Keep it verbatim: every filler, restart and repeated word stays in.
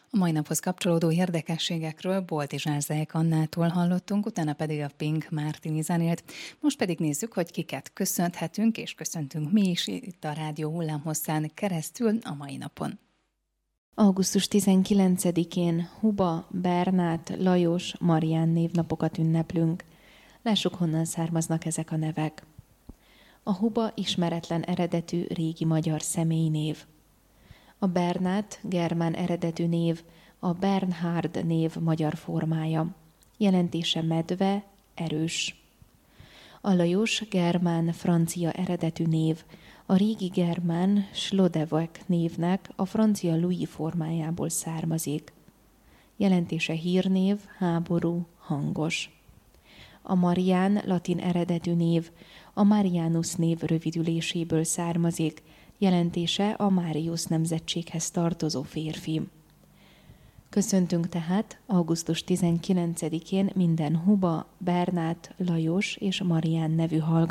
A mai naphoz kapcsolódó érdekességekről Boltizsár Zejk Annától hallottunk, utána pedig a Pink Martini zenélt. Most pedig nézzük, hogy kiket köszönhetünk, és köszöntünk mi is itt a rádió hullámhosszán keresztül a mai napon. augusztus tizenkilencedikén Huba, Bernát, Lajos, Marián névnapokat ünneplünk. Lássuk, honnan származnak ezek a nevek. A Huba ismeretlen eredetű régi magyar személynév. A Bernát germán eredetű név, a Bernhard név magyar formája. Jelentése medve, erős. A Lajos germán francia eredetű név, a régi germán Slodevek névnek a francia Louis formájából származik. Jelentése hírnév, háború, hangos. A Marián latin eredetű név, a Marianus név rövidüléséből származik, jelentése a Marius nemzetséghez tartozó férfi. Köszöntünk tehát augusztus tizenkilencedikén minden Huba, Bernát, Lajos és Marián nevű hallgatót.